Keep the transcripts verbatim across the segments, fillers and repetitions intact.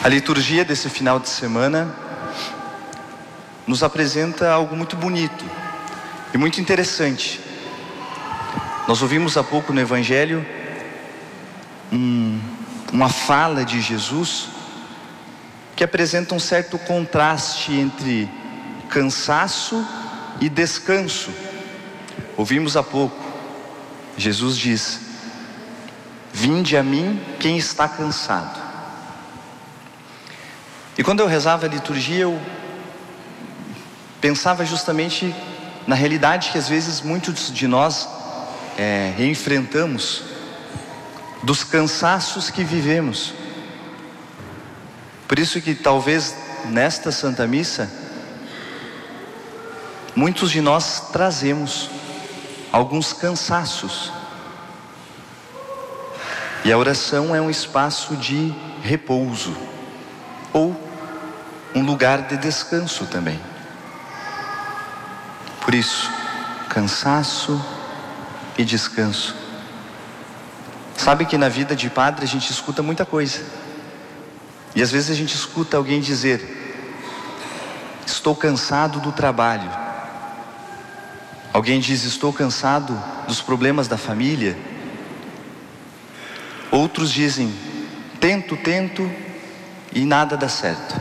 A liturgia desse final de semana nos apresenta algo muito bonito e muito interessante. Nós ouvimos há pouco no Evangelho um, uma fala de Jesus que apresenta um certo contraste entre cansaço e descanso. Ouvimos há pouco, Jesus diz: vinde a mim quem está cansado. E quando eu rezava a liturgia, eu pensava justamente na realidade que às vezes muitos de nós é, enfrentamos, dos cansaços que vivemos. Por isso que talvez nesta Santa Missa, muitos de nós trazemos alguns cansaços. E a oração é um espaço de repouso, ou um lugar de descanso também. Por isso, cansaço e descanso. Sabe que na vida de padre a gente escuta muita coisa. E às vezes a gente escuta alguém dizer: estou cansado do trabalho. Alguém diz: estou cansado dos problemas da família. Outros dizem: tento, tento e nada dá certo.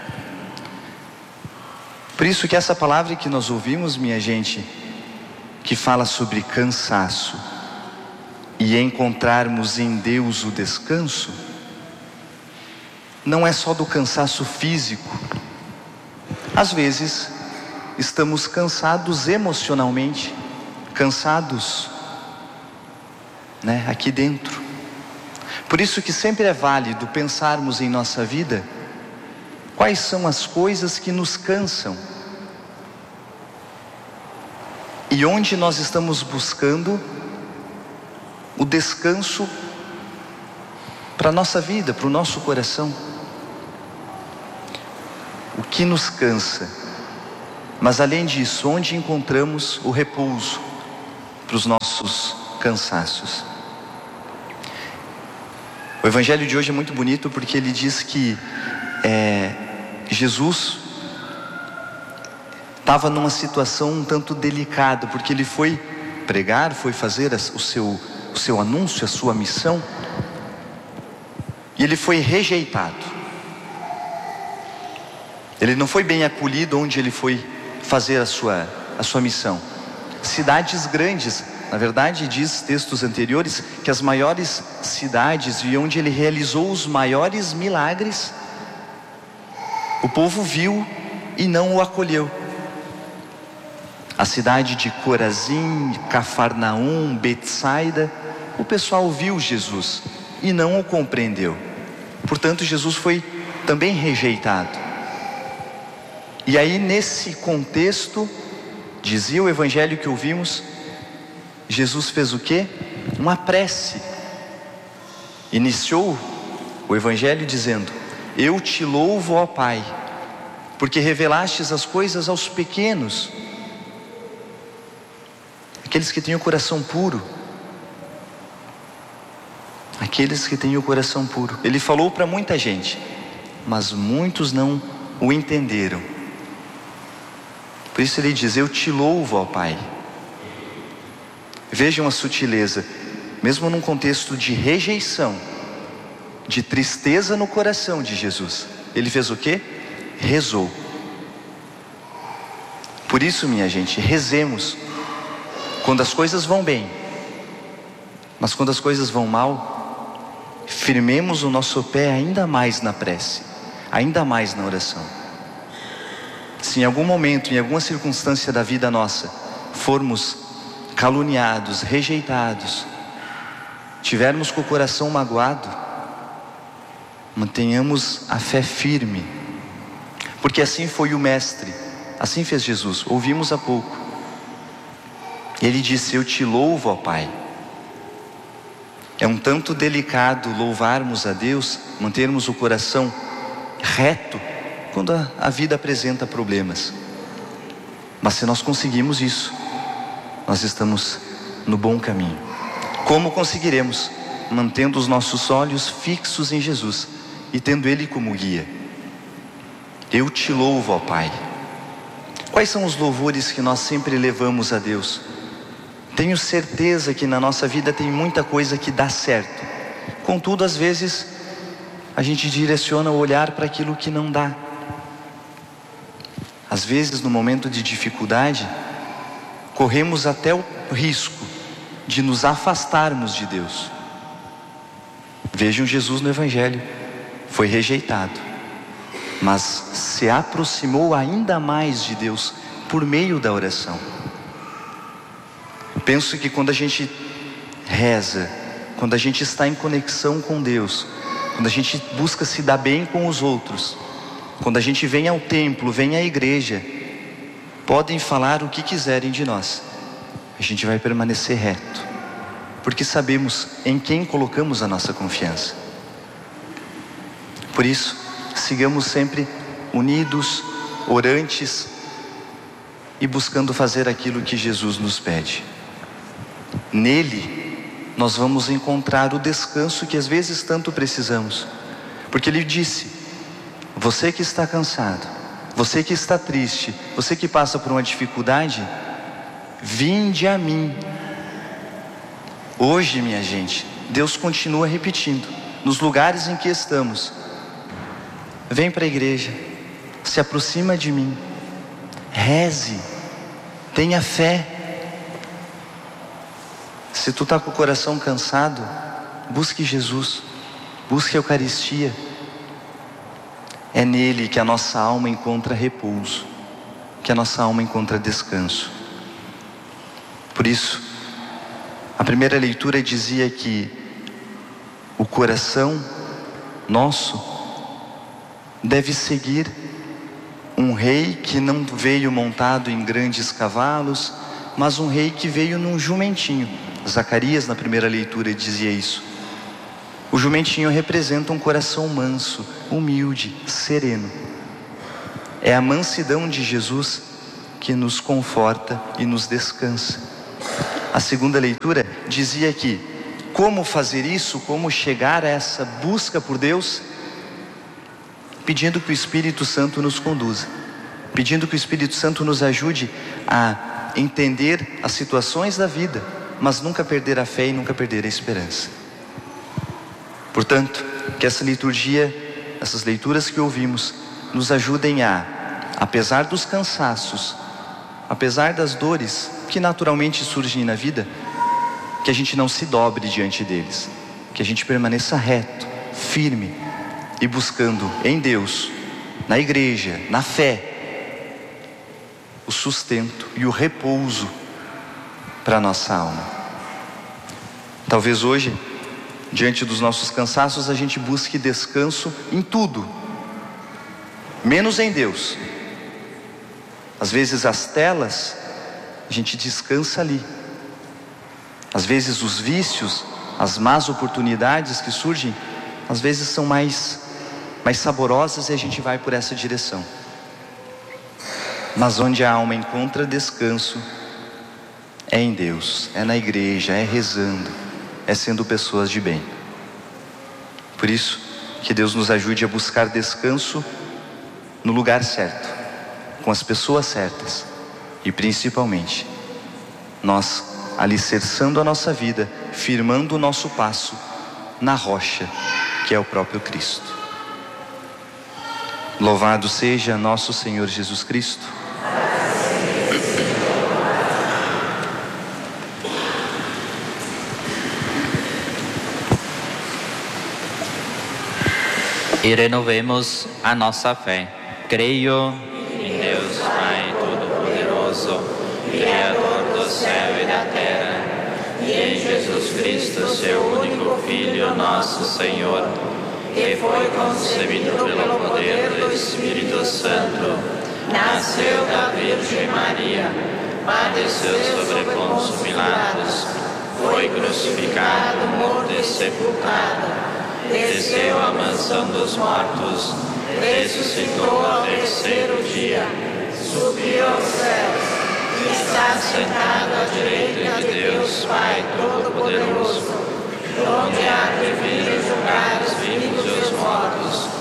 Por isso que essa palavra que nós ouvimos, minha gente, que fala sobre cansaço e encontrarmos em Deus o descanso, não é só do cansaço físico. Às vezes estamos cansados emocionalmente, cansados, né, aqui dentro. Por isso que sempre é válido pensarmos em nossa vida quais são as coisas que nos cansam e onde nós estamos buscando o descanso para a nossa vida, para o nosso coração. O que nos cansa, mas além disso, onde encontramos o repouso para os nossos cansaços. O Evangelho de hoje é muito bonito porque ele diz que é, Jesus estava numa situação um tanto delicada, porque ele foi pregar, foi fazer o seu, o seu anúncio, a sua missão, e ele foi rejeitado. Ele não foi bem acolhido onde ele foi fazer a sua, a sua missão. Cidades grandes, na verdade diz textos anteriores que as maiores cidades e onde ele realizou os maiores milagres, o povo viu e não o acolheu. A cidade de Corazim, Cafarnaum, Betsaida, o pessoal viu Jesus e não o compreendeu. Portanto, Jesus foi também rejeitado. E aí, nesse contexto, dizia o Evangelho que ouvimos, Jesus fez o quê? Uma prece. Iniciou o Evangelho dizendo: eu te louvo, ó Pai, porque revelastes as coisas aos pequenos, aqueles que têm o coração puro, aqueles que têm o coração puro. Ele falou para muita gente, mas muitos não o entenderam. Por isso ele diz: eu te louvo, ó Pai. Vejam a sutileza, mesmo num contexto de rejeição, de tristeza no coração de Jesus, ele fez o quê? Rezou. Por isso, minha gente, rezemos quando as coisas vão bem, mas quando as coisas vão mal, firmemos o nosso pé ainda mais na prece, ainda mais na oração. Se em algum momento, em alguma circunstância da vida nossa, formos caluniados, rejeitados, tivermos com o coração magoado, mantenhamos a fé firme, porque assim foi o Mestre, assim fez Jesus. Ouvimos há pouco, ele disse: eu te louvo, ó Pai. É um tanto delicado louvarmos a Deus, mantermos o coração reto quando a, a vida apresenta problemas. Mas se nós conseguimos isso, nós estamos no bom caminho. Como conseguiremos? Mantendo os nossos olhos fixos em Jesus e tendo Ele como guia. Eu te louvo, ó Pai. Quais são os louvores que nós sempre levamos a Deus? Tenho certeza que na nossa vida tem muita coisa que dá certo. Contudo, às vezes, a gente direciona o olhar para aquilo que não dá. Às vezes, no momento de dificuldade, corremos até o risco de nos afastarmos de Deus. Vejam Jesus no Evangelho, foi rejeitado, mas se aproximou ainda mais de Deus por meio da oração. Penso que quando a gente reza, quando a gente está em conexão com Deus, quando a gente busca se dar bem com os outros, quando a gente vem ao templo, vem à igreja, podem falar o que quiserem de nós, a gente vai permanecer reto, porque sabemos em quem colocamos a nossa confiança. Por isso, sigamos sempre unidos, orantes e buscando fazer aquilo que Jesus nos pede. Nele, nós vamos encontrar o descanso que às vezes tanto precisamos, porque Ele disse: você que está cansado, você que está triste, você que passa por uma dificuldade, vinde a mim. Hoje, minha gente, Deus continua repetindo, nos lugares em que estamos: vem para a igreja, se aproxima de mim, reze, tenha fé. Se tu está com o coração cansado, busque Jesus, busque a Eucaristia. É nele que a nossa alma encontra repouso, que a nossa alma encontra descanso. Por isso, a primeira leitura dizia que o coração nosso deve seguir um rei que não veio montado em grandes cavalos, mas um rei que veio num jumentinho. Zacarias, na primeira leitura, dizia isso. O jumentinho representa um coração manso, humilde, sereno. É a mansidão de Jesus que nos conforta e nos descansa. A segunda leitura dizia que como fazer isso, como chegar a essa busca por Deus, pedindo que o Espírito Santo nos conduza, pedindo que o Espírito Santo nos ajude a entender as situações da vida, mas nunca perder a fé e nunca perder a esperança. Portanto, que essa liturgia, essas leituras que ouvimos, nos ajudem a, apesar dos cansaços, apesar das dores que naturalmente surgem na vida, que a gente não se dobre diante deles, que a gente permaneça reto, firme e buscando em Deus, na igreja, na fé, o sustento e o repouso para a nossa alma. Talvez hoje, diante dos nossos cansaços, a gente busque descanso em tudo, menos em Deus. Às vezes as telas, a gente descansa ali. Às vezes os vícios, as más oportunidades que surgem, às vezes são mais, mais saborosas e a gente vai por essa direção. Mas onde a alma encontra descanso é em Deus, é na igreja, é rezando, é sendo pessoas de bem. Por isso, que Deus nos ajude a buscar descanso no lugar certo, com as pessoas certas e principalmente nós alicerçando a nossa vida, firmando o nosso passo na rocha que é o próprio Cristo. Louvado seja nosso Senhor Jesus Cristo. E renovemos a nossa fé. Creio em Deus Pai Todo-Poderoso, Criador do céu e da terra, e em Jesus Cristo, seu único Filho, nosso Senhor, que foi concebido pelo poder do Espírito Santo, nasceu da Virgem Maria, padeceu sobre Pôncio Pilatos, foi crucificado, morto e sepultado, desceu à mansão dos mortos, ressuscitou ao terceiro dia, subiu aos céus, está sentado à direita de Deus Pai Todo-Poderoso, onde há de vir julgar os vivos e os mortos.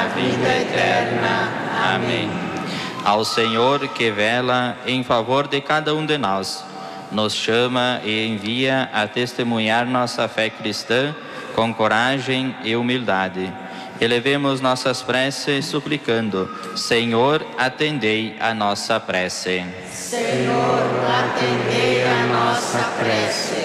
a vida eterna. Amém. Ao Senhor que vela em favor de cada um de nós, nos chama e envia a testemunhar nossa fé cristã com coragem e humildade. Elevemos nossas preces suplicando: Senhor, atendei a nossa prece. Senhor, atendei a nossa prece.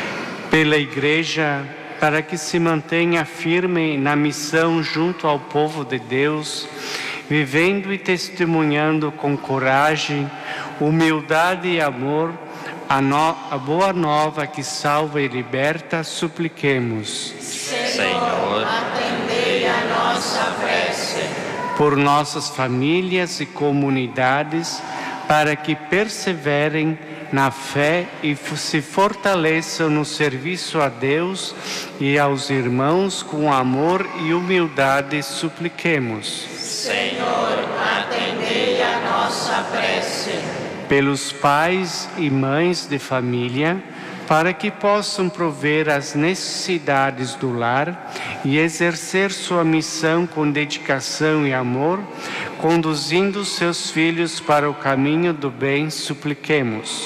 Pela Igreja, para que se mantenha firme na missão junto ao povo de Deus, vivendo e testemunhando com coragem, humildade e amor a, no, a boa nova que salva e liberta, supliquemos. Senhor, atendei a nossa prece. Por nossas famílias e comunidades, para que perseverem na fé e se fortaleçam no serviço a Deus e aos irmãos com amor e humildade, supliquemos. Senhor, atendei a nossa prece. Pelos pais e mães de família, para que possam prover as necessidades do lar e exercer sua missão com dedicação e amor, conduzindo seus filhos para o caminho do bem, supliquemos.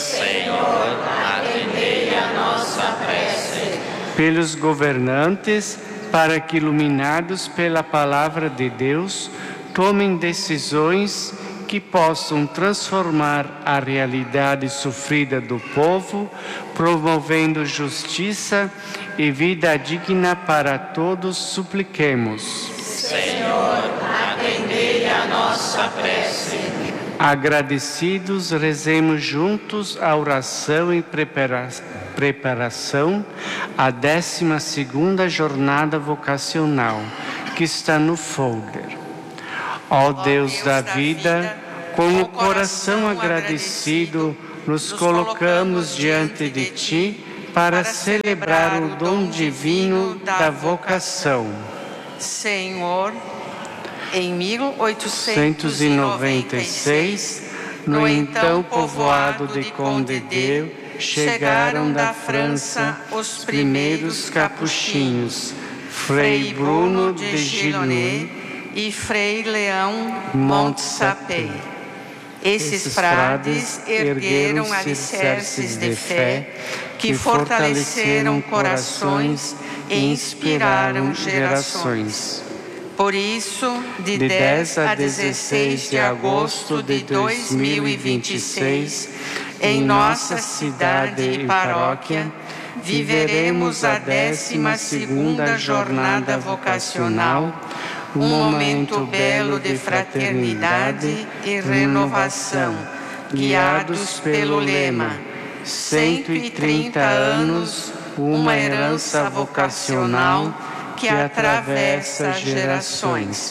Senhor, atendei a nossa prece. Pelos governantes, para que, iluminados pela palavra de Deus, tomem decisões que possam transformar a realidade sofrida do povo, promovendo justiça e vida digna para todos, supliquemos. Senhor, atendei a nossa prece. Agradecidos, rezemos juntos a oração em prepara- preparação à décima segunda jornada vocacional, que está no folder. Ó Deus da vida, com o coração agradecido, nos colocamos diante de Ti para celebrar o dom divino da vocação. Senhor, em mil oitocentos oitocentos e noventa e seis, no então povoado de Condé-Deux, chegaram da França os primeiros capuchinhos, Frei Bruno de Gilonnet e Frei Leão Montsapé. Esses frades ergueram alicerces de fé que fortaleceram corações e inspiraram gerações. Por isso, de dez a dezesseis de agosto de dois mil e vinte e seis, em nossa cidade e paróquia, viveremos a décima segunda jornada vocacional, um momento belo de fraternidade e renovação, guiados pelo lema cento e trinta anos, uma herança vocacional que atravessa gerações.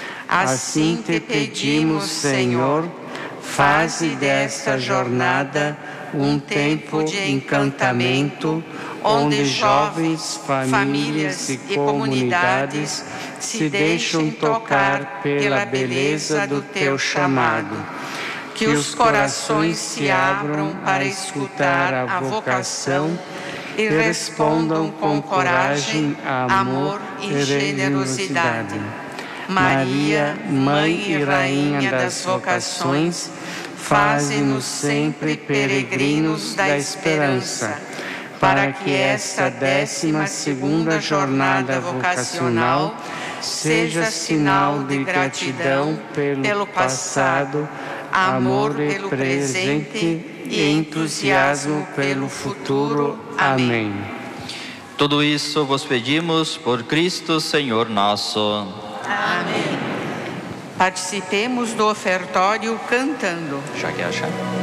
Assim te pedimos, Senhor, faze desta jornada um tempo de encantamento, onde jovens, famílias e comunidades se deixam tocar pela beleza do teu chamado. Que os corações se abram para escutar a vocação e respondam com coragem, amor e generosidade. Maria, Mãe e Rainha das vocações, faze-nos sempre peregrinos da esperança, para que esta décima segunda jornada vocacional seja sinal de gratidão pelo passado, amor pelo presente e entusiasmo pelo futuro. Amém. Tudo isso vos pedimos por Cristo Senhor nosso. Amém. Participemos do ofertório cantando. Já que achar.